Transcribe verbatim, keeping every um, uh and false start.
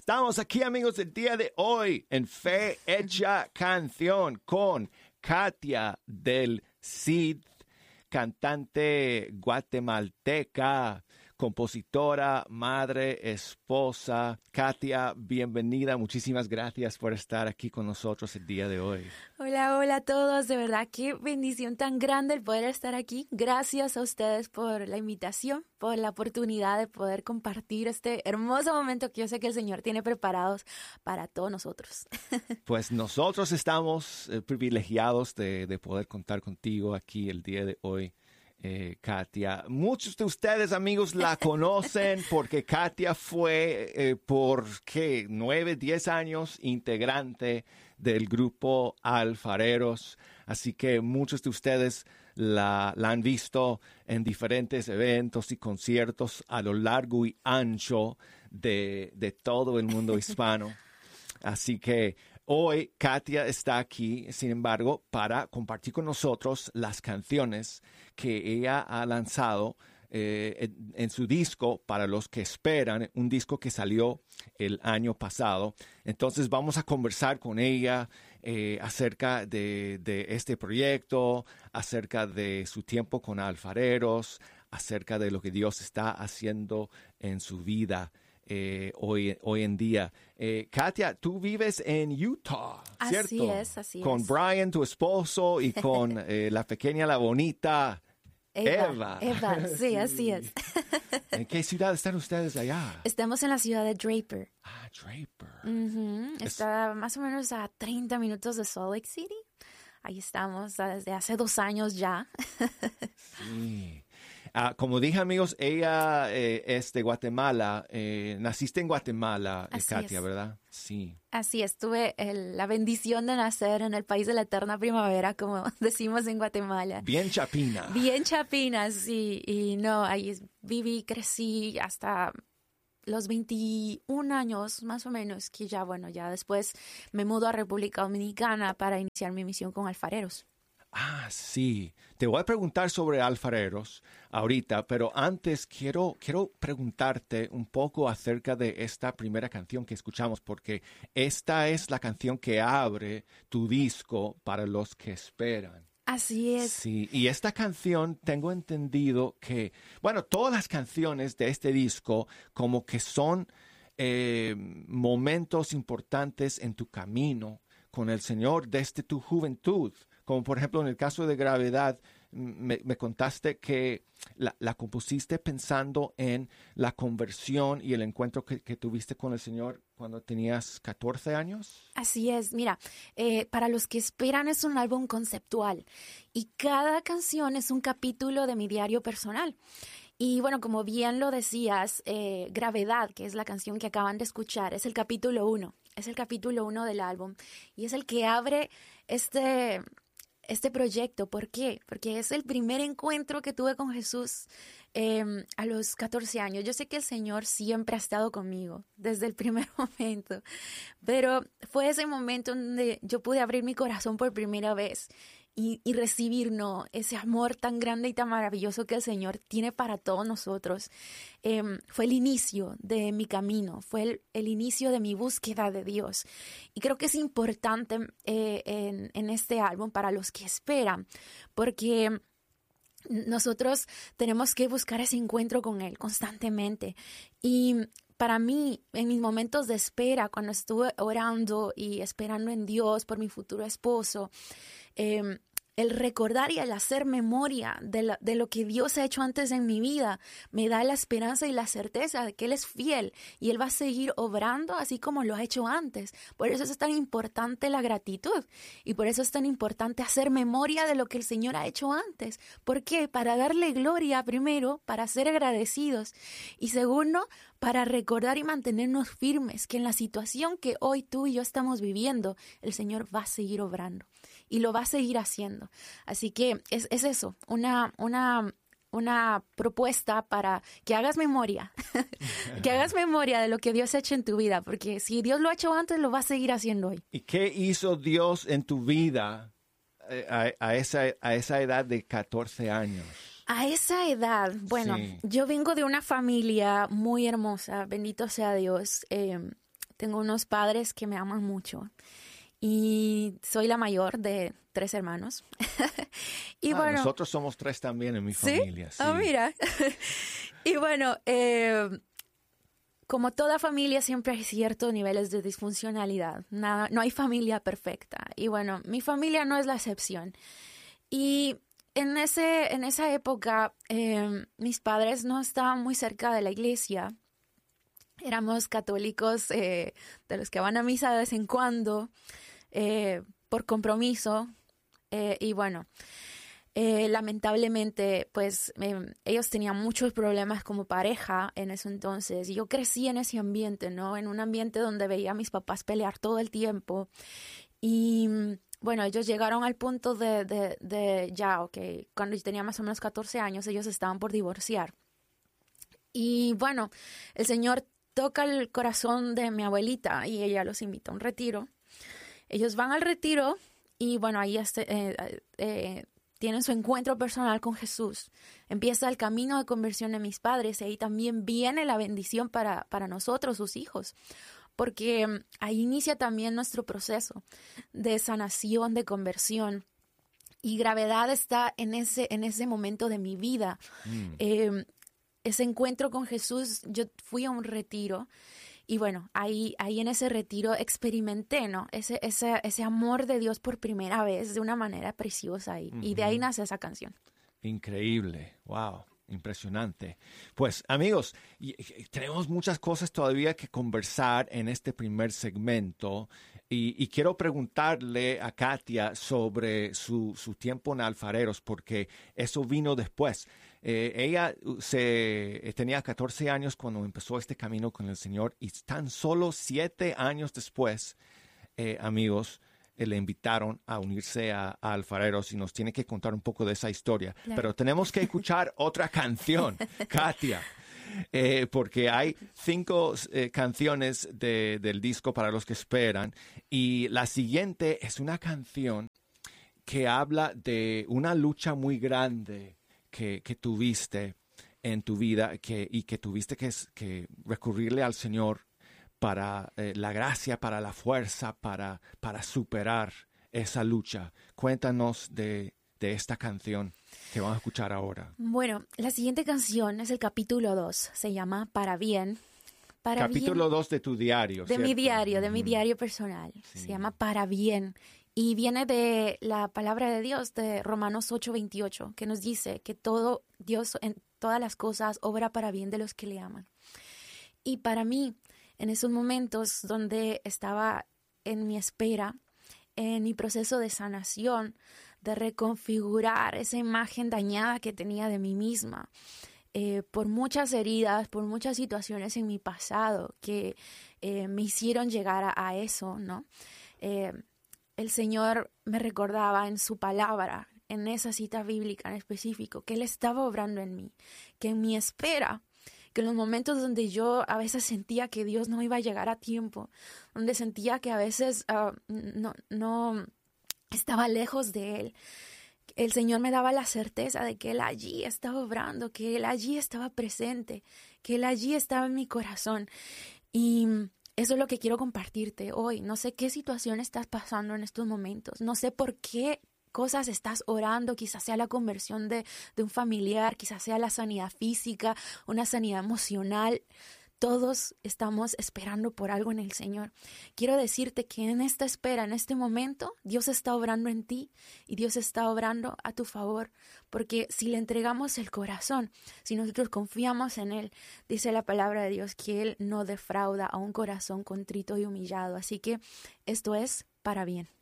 Estamos aquí, amigos, el día de hoy en Fe Hecha Canción con Katia del Cid, cantante guatemalteca, compositora, madre, esposa. Katia, bienvenida. Muchísimas gracias por estar aquí con nosotros el día de hoy. Hola, hola a todos. De verdad, qué bendición tan grande el poder estar aquí. Gracias a ustedes por la invitación, por la oportunidad de poder compartir este hermoso momento que yo sé que el Señor tiene preparados para todos nosotros. Pues nosotros estamos eh, privilegiados de, de poder contar contigo aquí el día de hoy. Eh, Katia, muchos de ustedes, amigos, la conocen porque Katia fue eh, por ¿qué? nueve, diez años integrante del grupo Alfareros, así que muchos de ustedes la, la han visto en diferentes eventos y conciertos a lo largo y ancho de, de todo el mundo hispano. Así que hoy Katia está aquí, sin embargo, para compartir con nosotros las canciones que ella ha lanzado eh, en, en su disco Para los que esperan, un disco que salió el año pasado. Entonces vamos a conversar con ella eh, acerca de, de este proyecto, acerca de su tiempo con Alfareros, acerca de lo que Dios está haciendo en su vida. Eh, hoy, hoy en día. Eh, Katia, tú vives en Utah, ¿cierto? Así es, así con es. Con Brian, tu esposo, y con eh, la pequeña, la bonita Eva. Eva, Eva, sí, sí, así es. ¿En qué ciudad están ustedes allá? Estamos en la ciudad de Draper. Ah, Draper. Uh-huh. Está es... más o menos a treinta minutos de Salt Lake City. Ahí estamos desde hace dos años ya. Sí. Uh, como dije, amigos, ella eh, es de Guatemala. Eh, naciste en Guatemala, eh, Katia, es. ¿verdad? Sí. Así es. Tuve el, la bendición de nacer en el país de la eterna primavera, como decimos en Guatemala. Bien chapina. Bien chapina, sí. Y no, ahí viví, crecí hasta los veintiún años, más o menos, que ya, bueno, ya después me mudo a República Dominicana para iniciar mi misión con Alfareros. Ah, sí. Te voy a preguntar sobre Alfareros ahorita, pero antes quiero, quiero preguntarte un poco acerca de esta primera canción que escuchamos, porque esta es la canción que abre tu disco Para los que esperan. Así es. Sí, y esta canción tengo entendido que, bueno, todas las canciones de este disco como que son eh, momentos importantes en tu camino con el Señor desde tu juventud. Como por ejemplo en el caso de Gravedad, me, me contaste que la, la compusiste pensando en la conversión y el encuentro que, que tuviste con el Señor cuando tenías catorce años. Así es, mira, eh, Para los que esperan es un álbum conceptual y cada canción es un capítulo de mi diario personal. Y bueno, como bien lo decías, eh, Gravedad, que es la canción que acaban de escuchar, es el capítulo uno, es el capítulo uno del álbum y es el que abre este... este proyecto. ¿Por qué? Porque es el primer encuentro que tuve con Jesús eh, a los catorce años. Yo sé que el Señor siempre ha estado conmigo desde el primer momento, pero fue ese momento donde yo pude abrir mi corazón por primera vez y, y recibir, ¿no?, ese amor tan grande y tan maravilloso que el Señor tiene para todos nosotros. Eh, fue el inicio de mi camino, fue el, el inicio de mi búsqueda de Dios. Y creo que es importante eh, en, en este álbum para los que esperan, porque nosotros tenemos que buscar ese encuentro con Él constantemente. Y para mí, en mis momentos de espera, cuando estuve orando y esperando en Dios por mi futuro esposo, eh, el recordar y el hacer memoria de, la, de lo que Dios ha hecho antes en mi vida me da la esperanza y la certeza de que Él es fiel y Él va a seguir obrando así como lo ha hecho antes. Por eso es tan importante la gratitud y por eso es tan importante hacer memoria de lo que el Señor ha hecho antes. ¿Por qué? Para darle gloria primero, para ser agradecidos y segundo, para recordar y mantenernos firmes que en la situación que hoy tú y yo estamos viviendo, el Señor va a seguir obrando y lo va a seguir haciendo. Así que es, es eso, una, una, una propuesta para que hagas memoria, que hagas memoria de lo que Dios ha hecho en tu vida, porque si Dios lo ha hecho antes, lo va a seguir haciendo hoy. ¿Y qué hizo Dios en tu vida eh, a, a, esa, a esa edad de catorce años? A esa edad, bueno, sí. Yo vengo de una familia muy hermosa, bendito sea Dios. Eh, tengo unos padres que me aman mucho. Y soy la mayor de tres hermanos. y ah, bueno, nosotros somos tres también en mi ¿sí? familia. Sí, ah, mira. y bueno, eh, como toda familia siempre hay ciertos niveles de disfuncionalidad. Nada, no hay familia perfecta. Y bueno, mi familia no es la excepción. Y en, ese, en esa época, eh, mis padres no estaban muy cerca de la iglesia. Éramos católicos eh, de los que van a misa de vez en cuando, eh, por compromiso. Eh, y bueno, eh, lamentablemente, pues eh, ellos tenían muchos problemas como pareja en ese entonces. Y yo crecí en ese ambiente, ¿no? En un ambiente donde veía a mis papás pelear todo el tiempo. Y bueno, ellos llegaron al punto de, de, de ya, ok, cuando yo tenía más o menos catorce años, ellos estaban por divorciar. Y bueno, el Señor toca el corazón de mi abuelita y ella los invita a un retiro. Ellos van al retiro y bueno, ahí este, eh, eh, tienen su encuentro personal con Jesús. Empieza el camino de conversión de mis padres y ahí también viene la bendición para, para nosotros, sus hijos. Porque um, ahí inicia también nuestro proceso de sanación, de conversión. Y Gravedad está en ese, en ese momento de mi vida. Mm. Eh, ese encuentro con Jesús, yo fui a un retiro y bueno, ahí, ahí en ese retiro experimenté, ¿no? Ese, ese, ese amor de Dios por primera vez de una manera preciosa y, uh-huh. y de ahí nace esa canción. Increíble, wow, impresionante. Pues amigos, y, y, tenemos muchas cosas todavía que conversar en este primer segmento y, y quiero preguntarle a Katia sobre su, su tiempo en Alfareros porque eso vino después. Eh, ella se, tenía catorce años cuando empezó este camino con el Señor y tan solo siete años después, eh, amigos, eh, le invitaron a unirse a, a Alfareros y nos tiene que contar un poco de esa historia. Claro. Pero tenemos que escuchar otra canción, Katia, eh, porque hay cinco eh, canciones de, del disco para los que esperan y la siguiente es una canción que habla de una lucha muy grande Que, que tuviste en tu vida que, y que tuviste que, que recurrirle al Señor para eh, la gracia, para la fuerza, para, para superar esa lucha. Cuéntanos de, de esta canción que vamos a escuchar ahora. Bueno, la siguiente canción es el capítulo dos, se llama Para Bien. Para capítulo dos de tu diario, De ¿cierto? mi diario, de mi diario personal. Sí. Se llama Para Bien. Y viene de la palabra de Dios, de Romanos ocho veintiocho, que nos dice que todo Dios en todas las cosas obra para bien de los que le aman. Y para mí, en esos momentos donde estaba en mi espera, en mi proceso de sanación, de reconfigurar esa imagen dañada que tenía de mí misma, eh, por muchas heridas, por muchas situaciones en mi pasado que eh, me hicieron llegar a, a eso, ¿no? Eh, El Señor me recordaba en su palabra, en esa cita bíblica en específico, que Él estaba obrando en mí, que en mi espera, que en los momentos donde yo a veces sentía que Dios no iba a llegar a tiempo, donde sentía que a veces uh, no, no estaba lejos de Él, el Señor me daba la certeza de que Él allí estaba obrando, que Él allí estaba presente, que Él allí estaba en mi corazón. Y eso es lo que quiero compartirte hoy. No sé qué situación estás pasando en estos momentos. No sé por qué cosas estás orando. Quizás sea la conversión de, de un familiar, quizás sea la sanidad física, una sanidad emocional. Todos estamos esperando por algo en el Señor. Quiero decirte que en esta espera, en este momento, Dios está obrando en ti y Dios está obrando a tu favor. Porque si le entregamos el corazón, si nosotros confiamos en Él, dice la palabra de Dios que Él no defrauda a un corazón contrito y humillado. Así que esto es para bien.